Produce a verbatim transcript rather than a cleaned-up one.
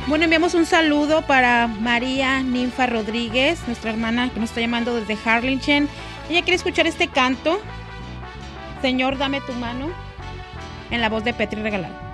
Bueno, enviamos un saludo para María Ninfa Rodríguez, nuestra hermana que nos está llamando desde Harlingen. Ella quiere escuchar este canto, Señor, dame tu mano, en la voz de Petri Regalado.